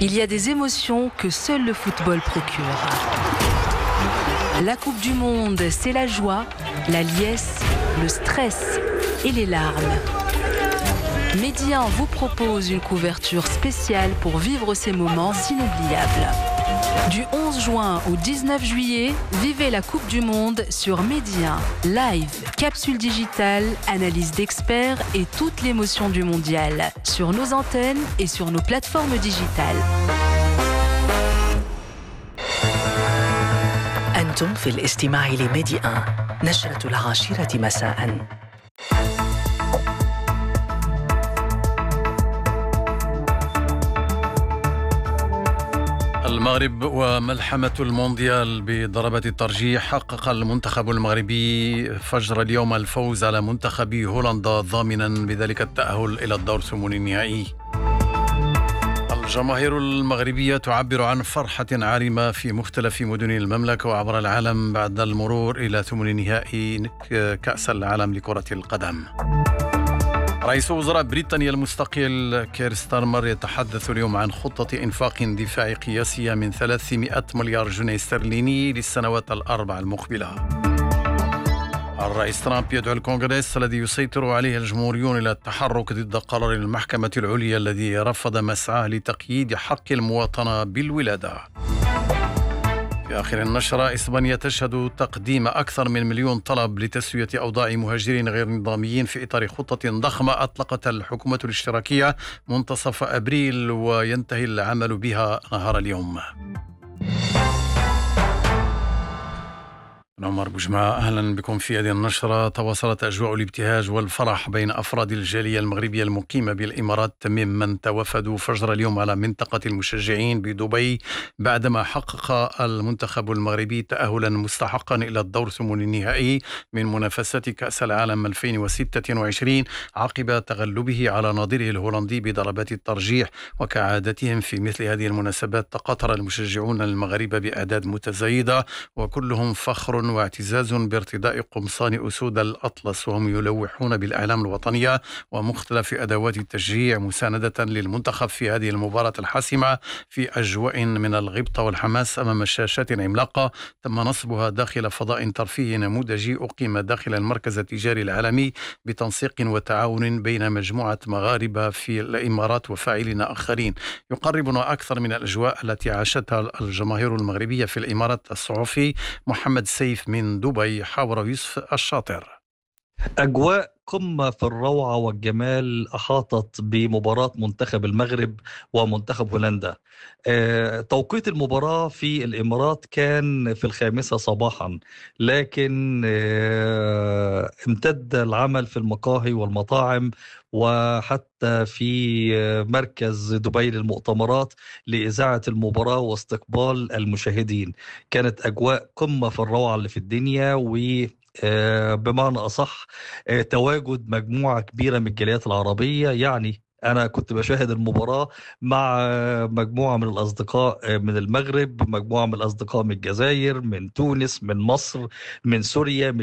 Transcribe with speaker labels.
Speaker 1: Il y a des émotions que seul le football procure. La Coupe du Monde, c'est la joie, la liesse, le stress et les larmes. Média vous propose une couverture spéciale pour vivre ces moments inoubliables. Du 11 juin au 19 juillet, vivez la Coupe du Monde sur Média. Live, capsule digitale, analyse d'experts et toute l'émotion du mondial. Sur nos antennes et sur nos plateformes digitales.
Speaker 2: أنتم في الاستماع لميديا 1 نشرة 10 مساء.
Speaker 3: المغرب وملحمة المونديال بضربة الترجيح. حقق المنتخب المغربي فجر اليوم الفوز على منتخب هولندا ضامنا بذلك التأهل إلى الدور الثماني النهائي. الجماهير المغربية تعبر عن فرحة عارمة في مختلف مدن المملكة وعبر العالم بعد المرور إلى ثمن نهائي كأس العالم لكرة القدم. رئيس وزراء بريطانيا المستقل كير ستارمر يتحدث اليوم عن خطة إنفاق دفاعي قياسية من 300 مليار جنيه استرليني للسنوات الأربع المقبلة. الرئيس ترامب يدعو الكونغرس الذي يسيطر عليه الجمهوريون إلى التحرك ضد قرار المحكمة العليا الذي رفض مسعاه لتقييد حق المواطنة بالولادة. في آخر النشرة، إسبانيا تشهد تقديم أكثر من 1,000,000 طلب لتسوية أوضاع مهاجرين غير نظاميين في إطار خطة ضخمة أطلقتها الحكومة الاشتراكية منتصف أبريل وينتهي العمل بها نهار اليوم. عمر بوجمعة، أهلا بكم في هذه النشرة. تواصلت أجواء الابتهاج والفرح بين أفراد الجالية المغربية المقيمة بالإمارات ممن توافدوا فجر اليوم على منطقة المشجعين بدبي بعدما حقق المنتخب المغربي تأهلا مستحقا إلى الدور الثماني النهائي من منافسة كأس العالم 2026 عقب تغلبه على نظيره الهولندي بضربات الترجيح. وكعادتهم في مثل هذه المناسبات تقاطر المشجعون المغاربة بأعداد متزايدة وكلهم فخر واعتزاز بارتداء قمصان أسود الأطلس وهم يلوحون بالأعلام الوطنية ومختلف أدوات التشجيع مساندة للمنتخب في هذه المباراة الحاسمة في أجواء من الغبطة والحماس أمام شاشات عملاقة تم نصبها داخل فضاء ترفيهي نموذجي أقيم داخل المركز التجاري العالمي بتنسيق وتعاون بين مجموعة مغاربة في الإمارات وفاعلين آخرين. يقربنا أكثر من الأجواء التي عاشتها الجماهير المغربية في الإمارات الصحفي محمد سيف من دبي حاور يوسف الشاطر.
Speaker 4: أجواء قمة في الروعة والجمال أحاطت بمباراة منتخب المغرب ومنتخب هولندا. توقيت المباراة في الإمارات كان في 5 صباحا، لكن امتد العمل في المقاهي والمطاعم وحتى في مركز دبي للمؤتمرات لإذاعة المباراة واستقبال المشاهدين. كانت أجواء قمة في الروعة اللي في الدنيا، و بمعنى أصح تواجد مجموعة كبيرة من الجاليات العربية. يعني أنا كنت بشاهد المباراة مع مجموعة من الأصدقاء من المغرب، مجموعة من الأصدقاء من الجزائر، من تونس، من مصر، من سوريا، من